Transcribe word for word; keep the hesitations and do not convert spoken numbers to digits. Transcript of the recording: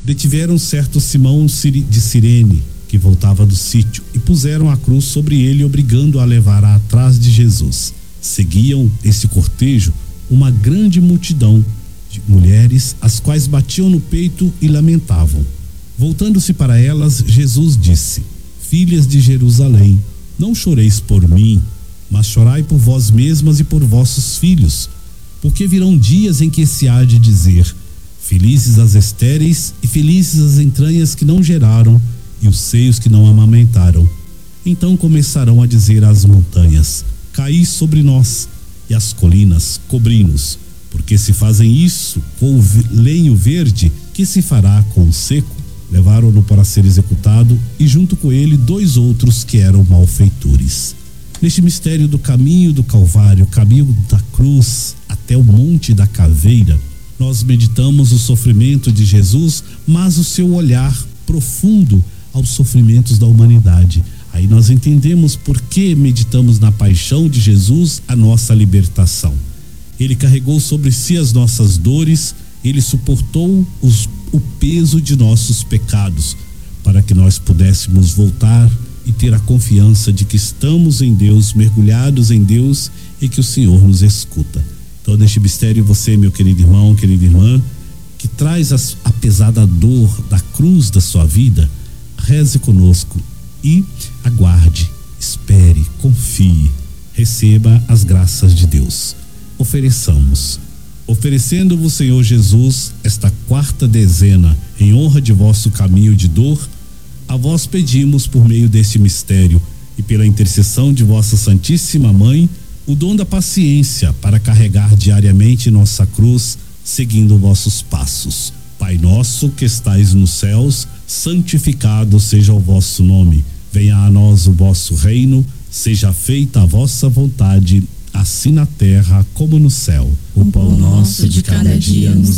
Detiveram certo Simão de Cirene, que voltava do sítio, e puseram a cruz sobre ele, obrigando-o a levar atrás de Jesus. Seguiam esse cortejo uma grande multidão de mulheres, as quais batiam no peito e lamentavam. Voltando-se para elas, Jesus disse: Filhas de Jerusalém, não choreis por mim, mas chorai por vós mesmas e por vossos filhos, porque virão dias em que se há de dizer: felizes as estéreis e felizes as entranhas que não geraram e os seios que não amamentaram. Então começarão a dizer às montanhas: caí sobre nós, e às colinas: cobri-nos. Porque se fazem isso com o lenho verde, que se fará com o seco? Levaram-no para ser executado, e junto com ele dois outros que eram malfeitores. Neste mistério do caminho do Calvário, caminho da cruz até o Monte da Caveira, nós meditamos o sofrimento de Jesus, mas o seu olhar profundo aos sofrimentos da humanidade. Aí nós entendemos por que meditamos na paixão de Jesus a nossa libertação. Ele carregou sobre si as nossas dores, ele suportou os, o peso de nossos pecados, para que nós pudéssemos voltar e ter a confiança de que estamos em Deus, mergulhados em Deus, e que o Senhor nos escuta. Então, neste mistério, você, meu querido irmão, querida irmã, que traz as, a pesada dor da cruz da sua vida, reze conosco e aguarde, espere, confie, receba as graças de Deus. Ofereçamos. Oferecendo-vos, Senhor Jesus, esta quarta dezena em honra de vosso caminho de dor, a vós pedimos, por meio deste mistério e pela intercessão de vossa Santíssima Mãe, o dom da paciência para carregar diariamente nossa cruz, seguindo vossos passos. Pai nosso que estais nos céus, santificado seja o vosso nome. Venha a nós o vosso reino, seja feita a vossa vontade, assim na terra como no céu. O pão nosso de cada dia nos